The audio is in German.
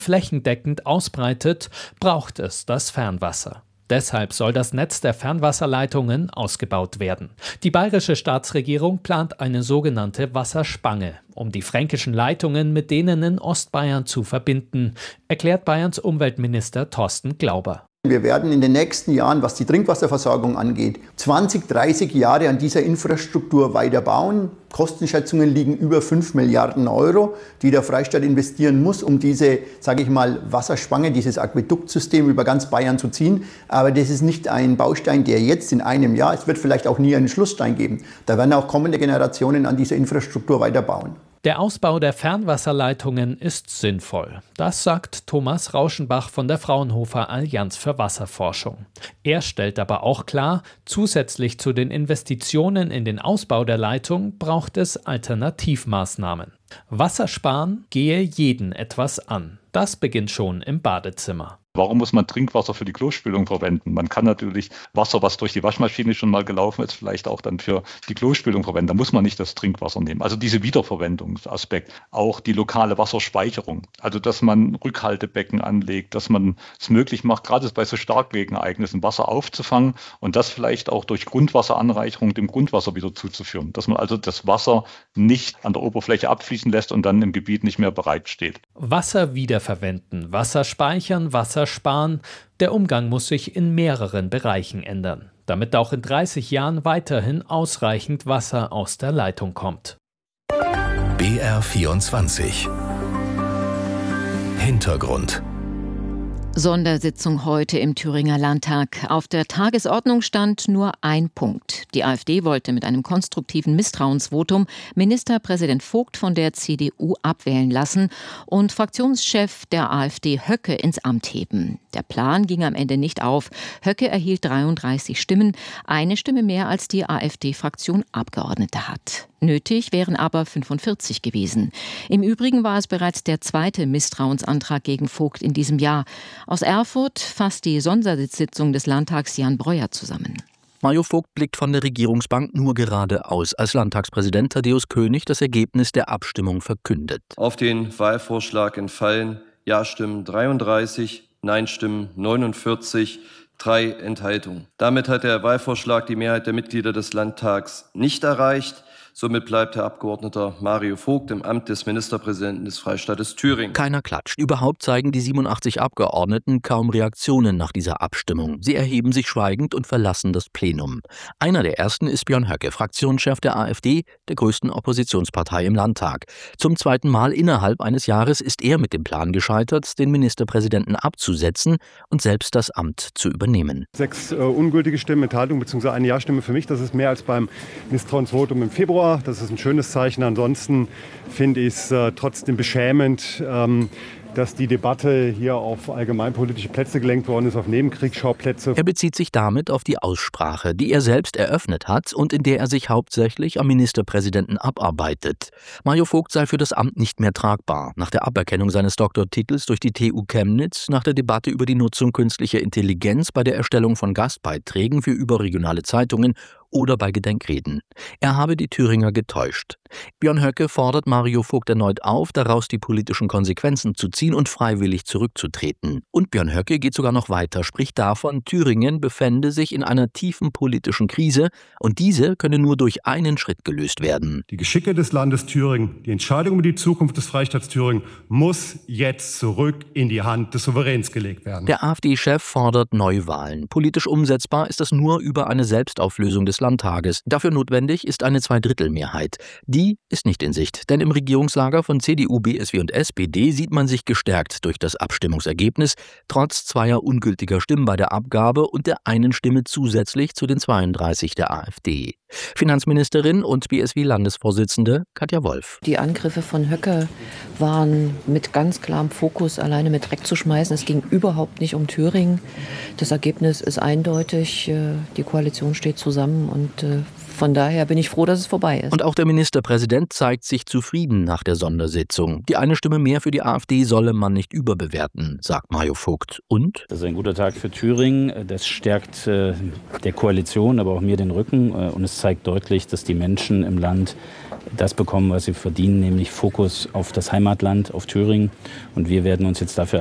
flächendeckend ausbreitet, braucht es das Fernwasser. Deshalb soll das Netz der Fernwasserleitungen ausgebaut werden. Die bayerische Staatsregierung plant eine sogenannte Wasserspange, um die fränkischen Leitungen mit denen in Ostbayern zu verbinden, erklärt Bayerns Umweltminister Thorsten Glauber. Wir werden in den nächsten Jahren, was die Trinkwasserversorgung angeht, 20, 30 Jahre an dieser Infrastruktur weiter bauen. Kostenschätzungen liegen über 5 Milliarden Euro, die der Freistaat investieren muss, um diese, sage ich mal, Wasserspange, dieses Aquäduktsystem über ganz Bayern zu ziehen. Aber das ist nicht ein Baustein, der jetzt in einem Jahr, es wird vielleicht auch nie einen Schlussstein geben. Da werden auch kommende Generationen an dieser Infrastruktur weiterbauen. Der Ausbau der Fernwasserleitungen ist sinnvoll. Das sagt Thomas Rauschenbach von der Fraunhofer Allianz für Wasserforschung. Er stellt aber auch klar, zusätzlich zu den Investitionen in den Ausbau der Leitung braucht es Alternativmaßnahmen. Wassersparen gehe jeden etwas an. Das beginnt schon im Badezimmer. Warum muss man Trinkwasser für die Klospülung verwenden? Man kann natürlich Wasser, was durch die Waschmaschine schon mal gelaufen ist, vielleicht auch dann für die Klospülung verwenden. Da muss man nicht das Trinkwasser nehmen. Also diese Wiederverwendungsaspekt, auch die lokale Wasserspeicherung. Also dass man Rückhaltebecken anlegt, dass man es möglich macht, gerade bei so Starkregenereignissen Wasser aufzufangen und das vielleicht auch durch Grundwasseranreicherung dem Grundwasser wieder zuzuführen. Dass man also das Wasser nicht an der Oberfläche abfließen lässt und dann im Gebiet nicht mehr bereitsteht. Wasser wiederverwenden, Wasser speichern, Wasser sparen. Der Umgang muss sich in mehreren Bereichen ändern, damit auch in 30 Jahren weiterhin ausreichend Wasser aus der Leitung kommt. BR24 Hintergrund. Sondersitzung heute im Thüringer Landtag. Auf der Tagesordnung stand nur ein Punkt. Die AfD wollte mit einem konstruktiven Misstrauensvotum Ministerpräsident Vogt von der CDU abwählen lassen und Fraktionschef der AfD Höcke ins Amt heben. Der Plan ging am Ende nicht auf. Höcke erhielt 33 Stimmen, eine Stimme mehr als die AfD-Fraktion Abgeordnete hat. Nötig wären aber 45 gewesen. Im Übrigen war es bereits der zweite Misstrauensantrag gegen Vogt in diesem Jahr. Aus Erfurt fasst die Sondersitzung des Landtags Jan Breuer zusammen. Mario Vogt blickt von der Regierungsbank nur geradeaus, als Landtagspräsident Thaddäus König das Ergebnis der Abstimmung verkündet. Auf den Wahlvorschlag entfallen Ja-Stimmen 33, Nein-Stimmen 49, 3 Enthaltungen. Damit hat der Wahlvorschlag die Mehrheit der Mitglieder des Landtags nicht erreicht. Somit bleibt Herr Abgeordneter Mario Vogt im Amt des Ministerpräsidenten des Freistaates Thüringen. Keiner klatscht. Überhaupt zeigen die 87 Abgeordneten kaum Reaktionen nach dieser Abstimmung. Sie erheben sich schweigend und verlassen das Plenum. Einer der ersten ist Björn Höcke, Fraktionschef der AfD, der größten Oppositionspartei im Landtag. Zum zweiten Mal innerhalb eines Jahres ist er mit dem Plan gescheitert, den Ministerpräsidenten abzusetzen und selbst das Amt zu übernehmen. 6 ungültige Stimmen, Enthaltung bzw. eine Ja-Stimme für mich. Das ist mehr als beim Misstrauensvotum im Februar. Das ist ein schönes Zeichen. Ansonsten finde ich es trotzdem beschämend, dass die Debatte hier auf allgemeinpolitische Plätze gelenkt worden ist, auf Nebenkriegsschauplätze. Er bezieht sich damit auf die Aussprache, die er selbst eröffnet hat und in der er sich hauptsächlich am Ministerpräsidenten abarbeitet. Mario Vogt sei für das Amt nicht mehr tragbar. Nach der Aberkennung seines Doktortitels durch die TU Chemnitz, nach der Debatte über die Nutzung künstlicher Intelligenz bei der Erstellung von Gastbeiträgen für überregionale Zeitungen oder bei Gedenkreden. Er habe die Thüringer getäuscht. Björn Höcke fordert Mario Vogt erneut auf, daraus die politischen Konsequenzen zu ziehen und freiwillig zurückzutreten. Und Björn Höcke geht sogar noch weiter, spricht davon, Thüringen befände sich in einer tiefen politischen Krise und diese könne nur durch einen Schritt gelöst werden. Die Geschicke des Landes Thüringen, die Entscheidung über die Zukunft des Freistaats Thüringen muss jetzt zurück in die Hand des Souveräns gelegt werden. Der AfD-Chef fordert Neuwahlen. Politisch umsetzbar ist das nur über eine Selbstauflösung des Landtages. Dafür notwendig ist eine Zweidrittelmehrheit. Die ist nicht in Sicht, denn im Regierungslager von CDU, BSW und SPD sieht man sich gestärkt durch das Abstimmungsergebnis, trotz 2 ungültiger Stimmen bei der Abgabe und der einen Stimme zusätzlich zu den 32 der AfD. Finanzministerin und BSW-Landesvorsitzende Katja Wolf. Die Angriffe von Höcke waren mit ganz klarem Fokus alleine mit Dreck zu schmeißen. Es ging überhaupt nicht um Thüringen. Das Ergebnis ist eindeutig. Die Koalition steht zusammen und Von daher bin ich froh, dass es vorbei ist. Und auch der Ministerpräsident zeigt sich zufrieden nach der Sondersitzung. Die eine Stimme mehr für die AfD solle man nicht überbewerten, sagt Mario Vogt. Und? Das ist ein guter Tag für Thüringen. Das stärkt der Koalition, aber auch mir den Rücken. Und es zeigt deutlich, dass die Menschen im Land das bekommen, was sie verdienen, nämlich Fokus auf das Heimatland, auf Thüringen. Und wir werden uns jetzt dafür